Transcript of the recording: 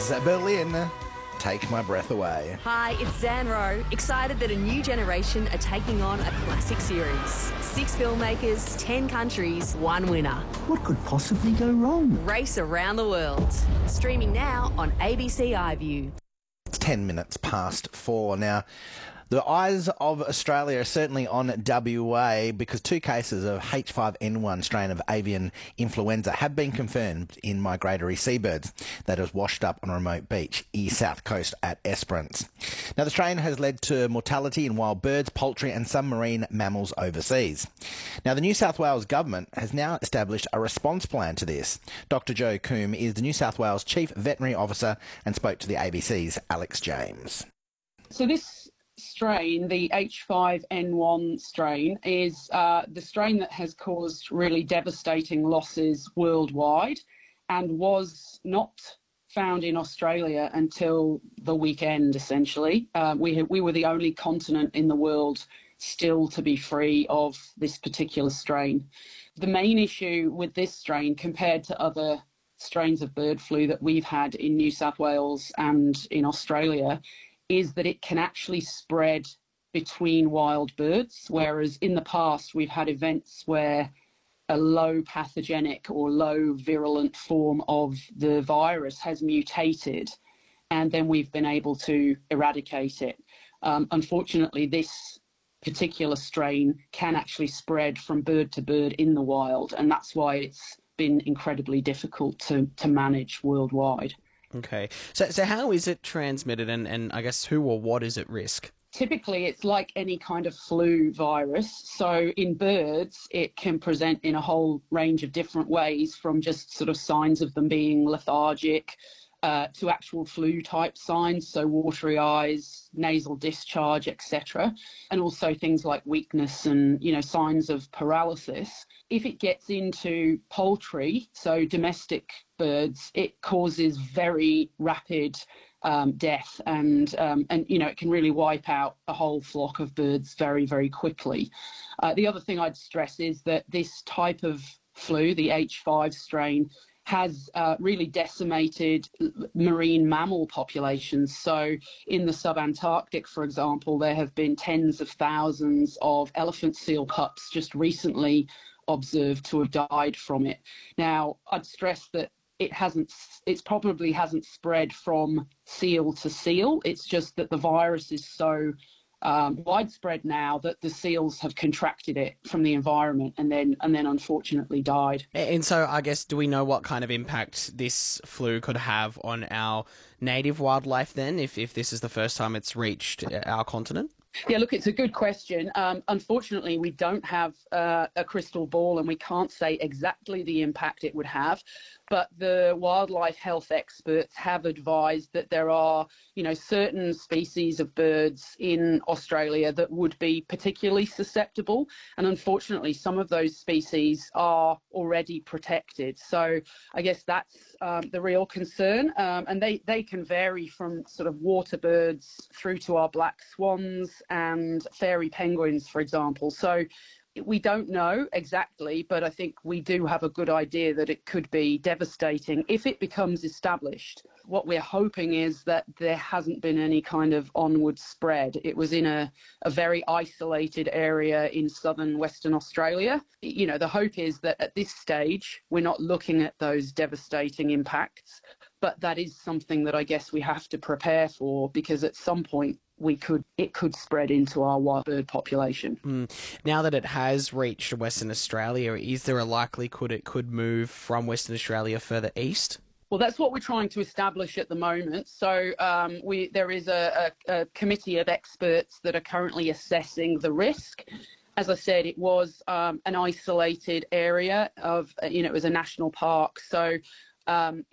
is Berlin. Take my breath away. Hi, it's Zanro. Excited that a new generation are taking on a classic series. 6 filmmakers, 10 countries, 1 winner. What could possibly go wrong? Race around the world. Streaming now on ABC iView. It's 10 minutes past 4 now. The eyes of Australia are certainly on WA because 2 cases of H5N1 strain of avian influenza have been confirmed in migratory seabirds that has washed up on a remote beach, south coast at Esperance. Now, the strain has led to mortality in wild birds, poultry and some marine mammals overseas. Now, the New South Wales government has now established a response plan to this. Dr Joe Coombe is the New South Wales Chief Veterinary Officer and spoke to the ABC's Alex James. So this strain, the H5N1 strain, is the strain that has caused really devastating losses worldwide and was not found in Australia until the weekend, essentially. We were the only continent in the world still to be free of this particular strain. The main issue with this strain, compared to other strains of bird flu that we've had in New South Wales and in Australia, is that it can actually spread between wild birds, whereas in the past we've had events where a low pathogenic or low virulent form of the virus has mutated and then we've been able to eradicate it. Unfortunately, this particular strain can actually spread from bird to bird in the wild, and that's why it's been incredibly difficult to manage worldwide. Okay. So how is it transmitted and I guess who or what is at risk? Typically, it's like any kind of flu virus. So in birds, it can present in a whole range of different ways, from just sort of signs of them being lethargic to actual flu-type signs, so watery eyes, nasal discharge, etc., and also things like weakness and, signs of paralysis. If it gets into poultry, so domestic birds, it causes very rapid death and it can really wipe out a whole flock of birds very, very quickly. The other thing I'd stress is that this type of flu, the H5 strain, has really decimated marine mammal populations. So in the subantarctic, for example, there have been tens of thousands of elephant seal pups just recently observed to have died from it. Now, I'd stress that it probably hasn't spread from seal to seal. It's just that the virus is so widespread now that the seals have contracted it from the environment and then unfortunately died. And so I guess, do we know what kind of impact this flu could have on our native wildlife then, if this is the first time it's reached our continent? Yeah, look, it's a good question. Unfortunately, we don't have a crystal ball and we can't say exactly the impact it would have. But the wildlife health experts have advised that there are, certain species of birds in Australia that would be particularly susceptible. And unfortunately, some of those species are already protected. So I guess that's the real concern. And they can vary from sort of water birds through to our black swans and fairy penguins, for example. So we don't know exactly, but I think we do have a good idea that it could be devastating if it becomes established. What we're hoping is that there hasn't been any kind of onward spread. It was in a very isolated area in southern Western Australia. The hope is that at this stage, we're not looking at those devastating impacts, but that is something that I guess we have to prepare for, because at some point it could spread into our wild bird population. Now that it has reached Western Australia, is there a likelihood it could move from Western Australia further east? Well, that's what we're trying to establish at the moment. So there is a committee of experts that are currently assessing the risk. As I said, it was an isolated area it was a national park. So